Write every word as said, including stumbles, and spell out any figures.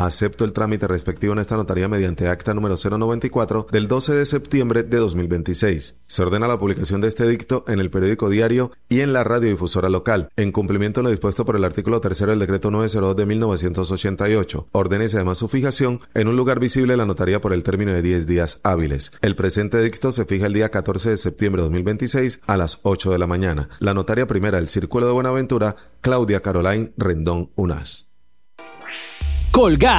Acepto el trámite respectivo en esta notaría mediante acta número cero noventa y cuatro del doce de septiembre de dos mil veintiséis. Se ordena la publicación de este edicto en el periódico diario y en la radiodifusora local, en cumplimiento de lo dispuesto por el artículo tercero del decreto novecientos dos de mil novecientos ochenta y ocho. Ordénese además su fijación en un lugar visible de la notaría por el término de diez días hábiles. El presente edicto se fija el día catorce de septiembre de dos mil veintiséis a las ocho de la mañana. La notaria primera del Círculo de Buenaventura, Claudia Caroline Rendón Unas. Colgar.